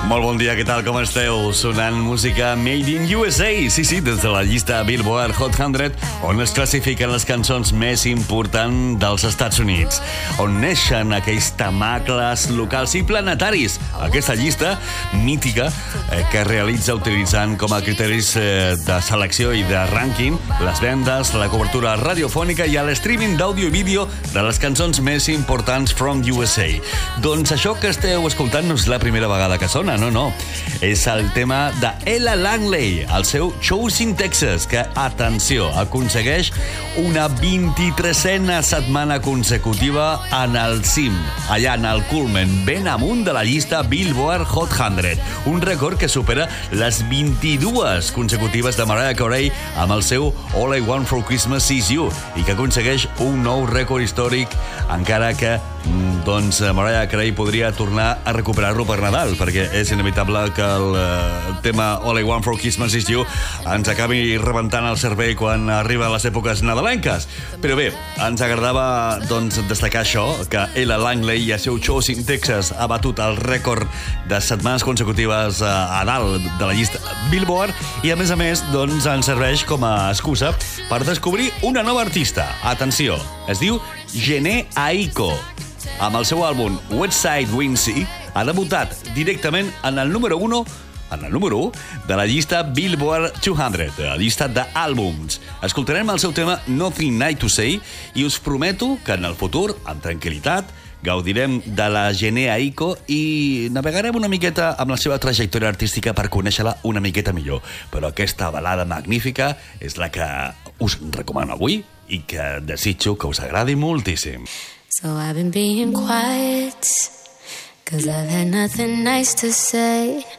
Molt bon dia, què tal, com esteu? Sonant música Made in USA, sí, des de la llista Billboard Hot 100, on es classifiquen les cançons més importants dels Estats Units, on neixen aquells tamacles locals i planetaris. Aquesta llista mítica que realitza utilitzant com a criteris de selecció i de rànquing les vendes, la cobertura radiofònica i l'streaming d'àudio i vídeo de les cançons més importants from USA. Doncs això que esteu escoltant no és la primera vegada que sona, no. És el tema de Ella Langley, el seu Choosing Texas, que, atenció, aconsegueix una 23a setmana consecutiva en el cim, allà en el culmen, ben amunt de la llista Billboard Hot 100, un rècord que supera les 22 consecutives de Mariah Carey amb el seu All I Want for Christmas Is You, i que aconsegueix un nou rècord històric, encara que Mariah Carey podria tornar a recuperar-lo per Nadal, perquè és inevitable que el tema All I Want for Christmas Is You ens acabi rebentant el cervell quan arriben les èpoques nadalenques. Però bé, ens agradava destacar això, que Ella Langley i el seu Choosing Texas ha batut el rècord de setmanes consecutives a dalt de la llista Billboard, i a més ens serveix com a excusa per descobrir una nova artista. Atenció, es diu Jhené Aiko. Amb el seu àlbum West Side Wincy ha debutat directament en el número 1 de la llista Billboard 200, de la llista d'àlbums. Escoltarem el seu tema Nothing Nice to Say i us prometo que en el futur, amb tranquil·litat, gaudirem de la Jhené Aiko i navegarem una miqueta amb la seva trajectòria artística per conèixer-la una miqueta millor. Però aquesta balada magnífica és la que us recomano avui i que desitjo que us agradi moltíssim. So I've been being quiet, 'cause I've had nothing nice to say.